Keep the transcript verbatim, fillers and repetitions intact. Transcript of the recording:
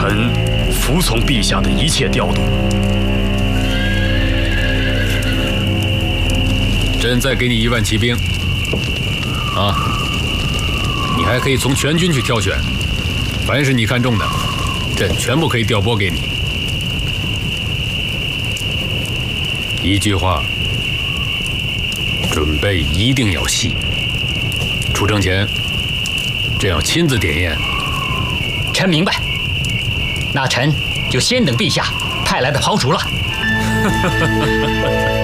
臣服从陛下的一切调度。 朕再给你一万骑兵，啊，你还可以从全军去挑选，凡是你看中的，朕全部可以调拨给你。一句话，准备一定要细。出征前，朕要亲自点验。 臣明白。那臣就先等陛下派来的炮竹了。